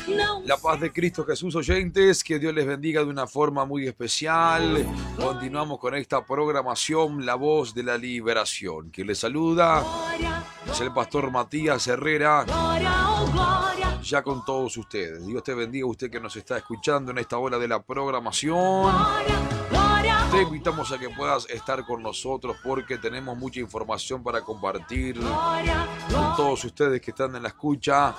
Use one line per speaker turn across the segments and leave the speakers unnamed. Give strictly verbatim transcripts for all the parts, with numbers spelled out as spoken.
La paz de Cristo Jesús, oyentes, que Dios les bendiga de una forma muy especial. Continuamos con esta programación, La Voz de la Liberación. Quien les saluda es el pastor Matías Herrera, ya con todos ustedes. Dios te bendiga, usted que nos está escuchando en esta hora de la programación. Te invitamos a que puedas estar con nosotros porque tenemos mucha información para compartir con todos ustedes que están en la escucha.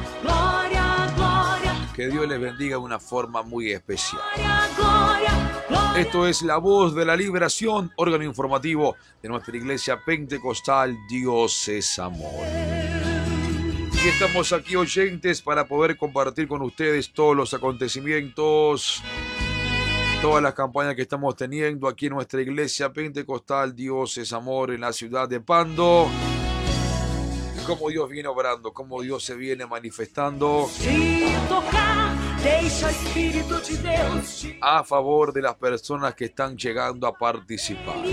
Que Dios les bendiga de una forma muy especial. Esto es La Voz de la Liberación, órgano informativo de nuestra iglesia pentecostal Dios es Amor. Y estamos aquí, oyentes, para poder compartir con ustedes todos los acontecimientos, todas las campañas que estamos teniendo aquí en nuestra iglesia pentecostal Dios es Amor en la ciudad de Pando. Cómo Dios viene obrando, cómo Dios se viene manifestando a favor de las personas que están llegando a participar.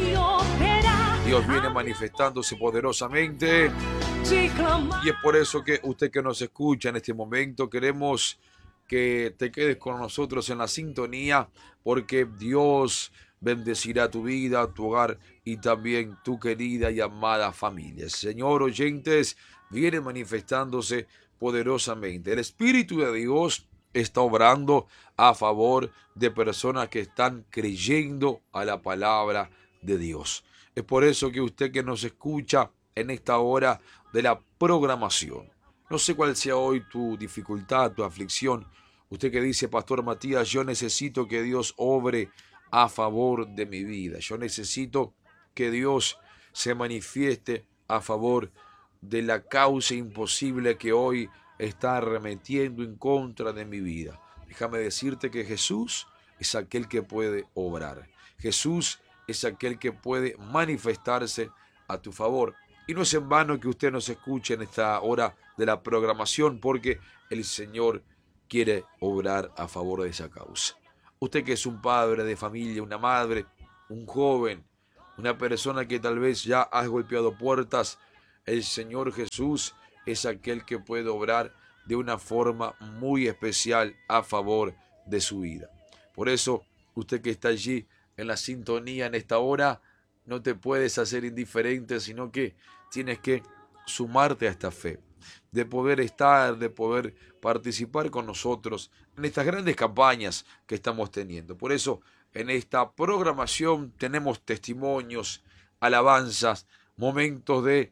Dios viene manifestándose poderosamente y es por eso que usted que nos escucha en este momento queremos que te quedes con nosotros en la sintonía, porque Dios bendecirá tu vida, tu hogar y también tu querida y amada familia. El Señor, oyentes, viene manifestándose poderosamente. El Espíritu de Dios está obrando a favor de personas que están creyendo a la palabra de Dios. Es por eso que usted que nos escucha en esta hora de la programación, no sé cuál sea hoy tu dificultad, tu aflicción, usted que dice, Pastor Matías, yo necesito que Dios obre a favor de mi vida. Yo necesito que Dios se manifieste a favor de la causa imposible que hoy está arremetiendo en contra de mi vida. Déjame decirte que Jesús es aquel que puede obrar. Jesús es aquel que puede manifestarse a tu favor. Y no es en vano que usted nos escuche en esta hora de la programación, porque el Señor quiere obrar a favor de esa causa. Usted que es un padre de familia, una madre, un joven, una persona que tal vez ya has golpeado puertas, el Señor Jesús es aquel que puede obrar de una forma muy especial a favor de su vida. Por eso, usted que está allí en la sintonía en esta hora, no te puedes hacer indiferente, sino que tienes que sumarte a esta fe, de poder estar, de poder participar con nosotros en estas grandes campañas que estamos teniendo. Por eso, en esta programación tenemos testimonios, alabanzas, momentos de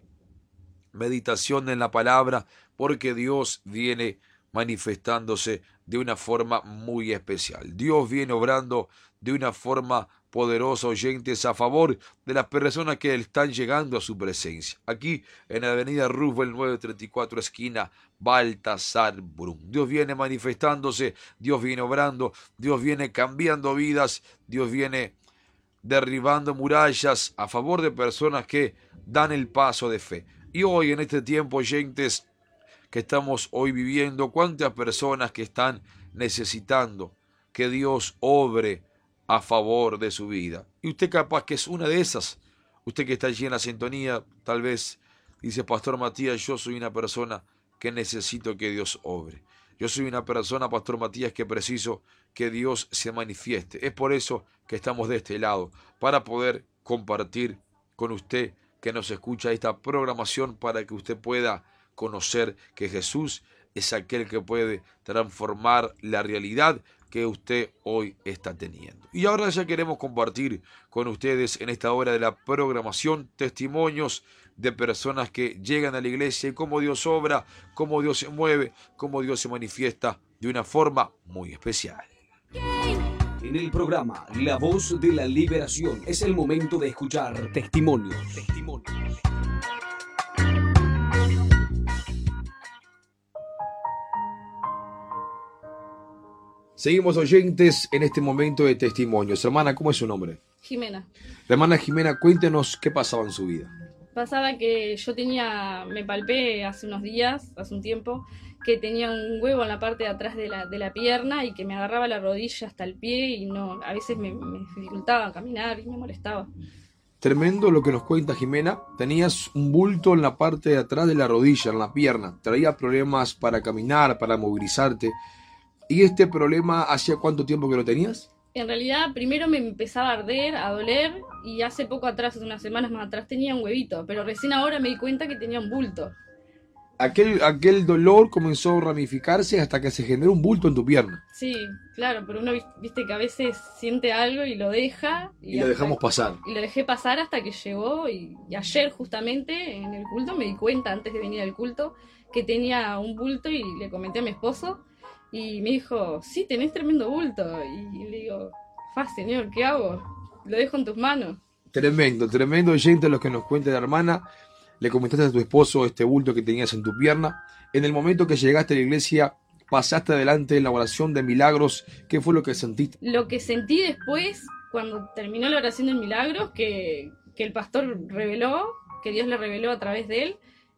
meditación en la palabra, porque Dios viene manifestándose de una forma muy especial. Dios viene obrando de una forma poderosa, oyentes, a favor de las personas que están llegando a su presencia. Aquí en la avenida Roosevelt nueve treinta y cuatro, esquina Baltasar Brum. Dios viene manifestándose, Dios viene obrando, Dios viene cambiando vidas, Dios viene derribando murallas a favor de personas que dan el paso de fe. Y hoy, en este tiempo, oyentes, que estamos hoy viviendo, cuántas personas que están necesitando que Dios obre a favor de su vida. Y usted capaz que es una de esas. Usted que está allí en la sintonía, tal vez dice, Pastor Matías, yo soy una persona que necesito que Dios obre. Yo soy una persona, Pastor Matías, que preciso que Dios se manifieste. Es por eso que estamos de este lado, para poder compartir con usted que nos escucha esta programación, para que usted pueda conocer que Jesús es aquel que puede transformar la realidad que usted hoy está teniendo. Y ahora ya queremos compartir con ustedes en esta hora de la programación testimonios de personas que llegan a la iglesia y cómo Dios obra, cómo Dios se mueve, cómo Dios se manifiesta de una forma muy especial.
En el programa La Voz de la Liberación es el momento de escuchar testimonios. Testimonios.
Seguimos, oyentes, en este momento de testimonios. Hermana, ¿cómo es su nombre?
Jimena.
La hermana Jimena, cuéntenos qué pasaba en su vida.
Pasaba que yo tenía, me palpé hace unos días, hace un tiempo, que tenía un huevo en la parte de atrás de la, de la pierna y que me agarraba la rodilla hasta el pie y no, a veces me, me dificultaba caminar y me molestaba.
Tremendo lo que nos cuenta Jimena. Tenías un bulto en la parte de atrás de la rodilla, en la pierna. Traía problemas para caminar, para movilizarte. ¿Y este problema hacía cuánto tiempo que lo tenías?
En realidad, primero me empezaba a arder, a doler, y hace poco atrás, hace unas semanas más atrás, tenía un huevito, pero recién ahora me di cuenta que tenía un bulto.
Aquel, aquel dolor comenzó a ramificarse hasta que se generó un bulto en tu pierna.
Sí, claro, pero uno viste que a veces siente algo y lo deja.
Y, y lo dejamos pasar.
Y lo dejé pasar hasta que llegó, y, y ayer justamente en el culto me di cuenta, antes de venir al culto, que tenía un bulto, y le comenté a mi esposo, y me dijo, sí, tenés tremendo bulto. Y, y le digo, fa, señor, ¿qué hago? Lo dejo en tus manos.
Tremendo, tremendo oyente lo que nos cuenta la hermana. Le comentaste a tu esposo este bulto que tenías en tu pierna. En el momento que llegaste a la iglesia, pasaste adelante en la oración de milagros. ¿Qué fue lo que sentiste?
Lo que sentí después, cuando terminó la oración de milagros, que, que el pastor reveló, que Dios le reveló a través de él,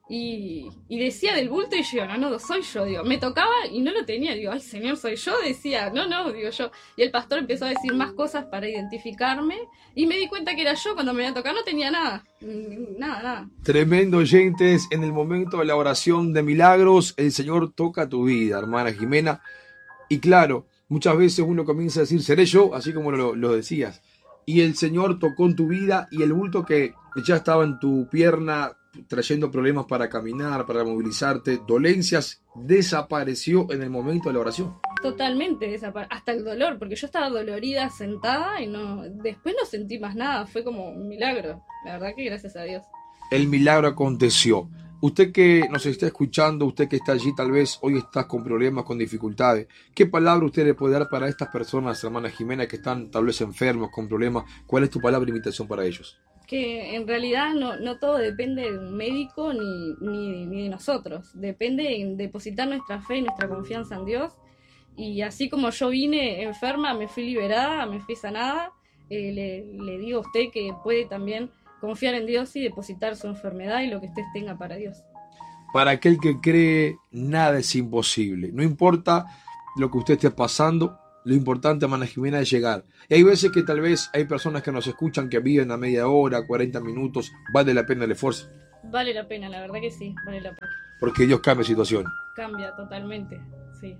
y, y decía del bulto, y yo, no, no, soy yo, digo, me tocaba y no lo tenía, digo, ay, Señor, soy yo, decía, no, no, digo yo, y el pastor empezó a decir más cosas para identificarme, y me di cuenta que era yo, cuando me iba a tocar no tenía nada, nada, nada.
Tremendo oyentes, en el momento de la oración de milagros, el Señor toca tu vida, hermana Jimena, y claro, muchas veces uno comienza a decir, seré yo, así como lo, lo decías, y el Señor tocó en tu vida, y el bulto que ya estaba en tu pierna, trayendo problemas para caminar, para movilizarte, dolencias, desapareció en el momento de la oración.
Totalmente, desapare- hasta el dolor, porque yo estaba dolorida sentada y no, después no sentí más nada, fue como un milagro, la verdad que gracias a Dios.
El milagro aconteció. Usted que nos está escuchando, usted que está allí, tal vez hoy estás con problemas, con dificultades, ¿qué palabra usted le puede dar para estas personas, hermana Jimena, que están tal vez enfermos, con problemas? ¿Cuál es tu palabra de invitación para ellos?
Que en realidad no, no todo depende de un médico ni, ni, ni de nosotros, depende en depositar nuestra fe y nuestra confianza en Dios, y así como yo vine enferma, me fui liberada, me fui sanada, eh, le, le digo a usted que puede también confiar en Dios y depositar su enfermedad y lo que usted tenga para Dios.
Para aquel que cree, nada es imposible, no importa lo que usted esté pasando. Lo importante, hermana Jimena, es llegar. Y hay veces que tal vez hay personas que nos escuchan que viven a media hora, cuarenta minutos. Vale la pena el esfuerzo.
Vale la pena, la verdad que sí, vale la pena.
Porque Dios cambia situaciones.
Cambia totalmente, sí.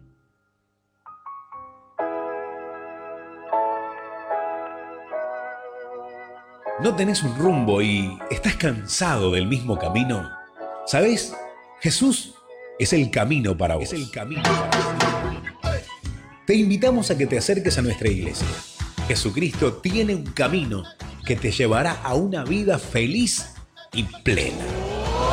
¿No tenés un rumbo y estás cansado del mismo camino? ¿Sabés? Jesús es el camino para vos. Es el camino para vos. Te invitamos a que te acerques a nuestra iglesia. Jesucristo tiene un camino que te llevará a una vida feliz y plena.